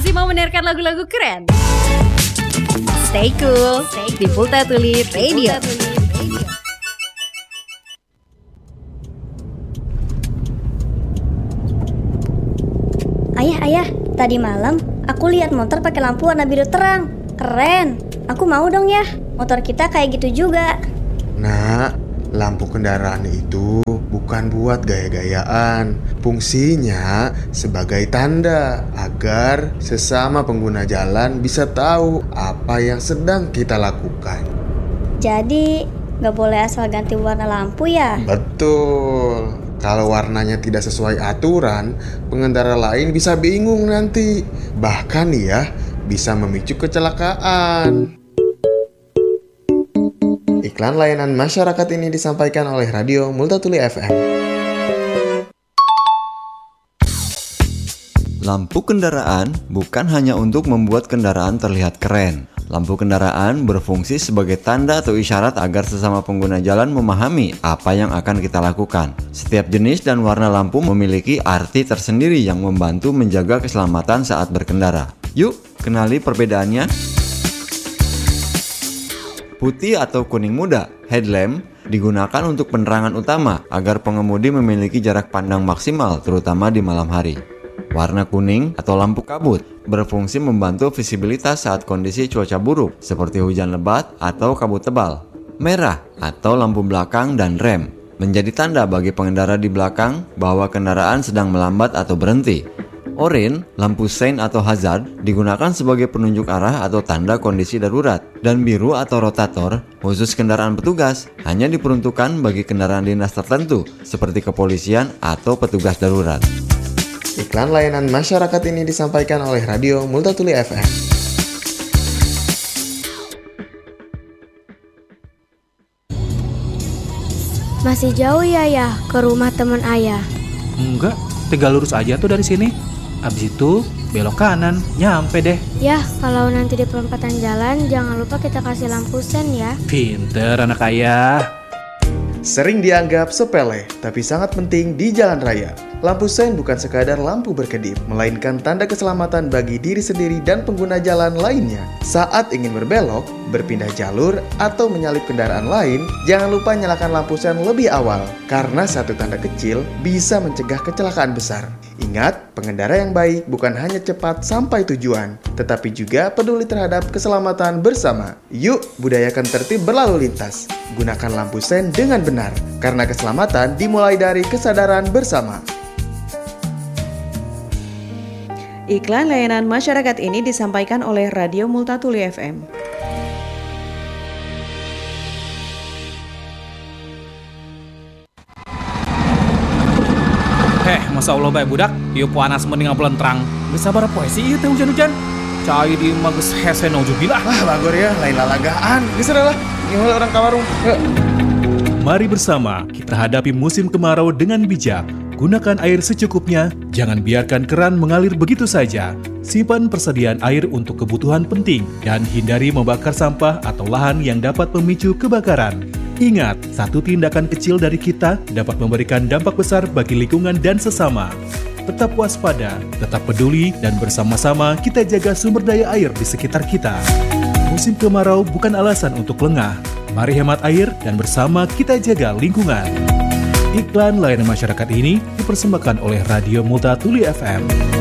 Masih mau mendengarkan lagu-lagu keren? Stay cool di Multatuli Radio. Ayah, tadi malam aku lihat motor pakai lampu warna biru terang. Keren. Aku mau dong ya. Motor kita kayak gitu juga. Nah, lampu kendaraan itu bukan buat gaya-gayaan. Fungsinya sebagai tanda agar sesama pengguna jalan bisa tahu apa yang sedang kita lakukan. Jadi, nggak boleh asal ganti warna lampu ya? Betul. Kalau warnanya tidak sesuai aturan, pengendara lain bisa bingung nanti. Bahkan ya, bisa memicu kecelakaan. Iklan layanan masyarakat ini disampaikan oleh Radio Multatuli FM. Lampu kendaraan bukan hanya untuk membuat kendaraan terlihat keren. Lampu kendaraan berfungsi sebagai tanda atau isyarat agar sesama pengguna jalan memahami apa yang akan kita lakukan. Setiap jenis dan warna lampu memiliki arti tersendiri yang membantu menjaga keselamatan saat berkendara. Yuk, kenali perbedaannya. Putih atau kuning muda, headlamp, digunakan untuk penerangan utama agar pengemudi memiliki jarak pandang maksimal terutama di malam hari. Warna kuning atau lampu kabut berfungsi membantu visibilitas saat kondisi cuaca buruk seperti hujan lebat atau kabut tebal. Merah atau lampu belakang dan rem menjadi tanda bagi pengendara di belakang bahwa kendaraan sedang melambat atau berhenti. Oranye, lampu sein atau hazard, digunakan sebagai penunjuk arah atau tanda kondisi darurat. Dan biru atau rotator, khusus kendaraan petugas, hanya diperuntukkan bagi kendaraan dinas tertentu seperti kepolisian atau petugas darurat. Iklan layanan masyarakat ini disampaikan oleh Radio Multatuli FM. Masih jauh ya ke rumah teman ayah? Enggak, tinggal lurus aja tuh dari sini. Abis itu belok kanan, nyampe deh. Ya, kalau nanti di perempatan jalan jangan lupa kita kasih lampu sen ya. Pinter anak ayah. Sering dianggap sepele, tapi sangat penting di jalan raya. Lampu sein bukan sekadar lampu berkedip, melainkan tanda keselamatan bagi diri sendiri dan pengguna jalan lainnya. Saat ingin berbelok, berpindah jalur, atau menyalip kendaraan lain, jangan lupa nyalakan lampu sein lebih awal, karena satu tanda kecil bisa mencegah kecelakaan besar. Ingat, pengendara yang baik bukan hanya cepat sampai tujuan, tetapi juga peduli terhadap keselamatan bersama. Yuk, budayakan tertib berlalu lintas. Gunakan lampu sein dengan benar, karena keselamatan dimulai dari kesadaran bersama. Iklan layanan masyarakat ini disampaikan oleh Radio Multatuli FM. Masa Allah baik budak, yuk panas mending apelan terang. Gak sabar poesi ieu teh hujan-hujan. Cai di magus hese nauzubillah. Bagor ya, lain lalagaan. Geus lah, gimana orang ka warung. Mari bersama kita hadapi musim kemarau dengan bijak. Gunakan air secukupnya, jangan biarkan keran mengalir begitu saja. Simpan persediaan air untuk kebutuhan penting dan hindari membakar sampah atau lahan yang dapat memicu kebakaran. Ingat, satu tindakan kecil dari kita dapat memberikan dampak besar bagi lingkungan dan sesama. Tetap waspada, tetap peduli, dan bersama-sama kita jaga sumber daya air di sekitar kita. Musim kemarau bukan alasan untuk lengah. Mari hemat air dan bersama kita jaga lingkungan. Iklan layanan masyarakat ini dipersembahkan oleh Radio Multatuli FM.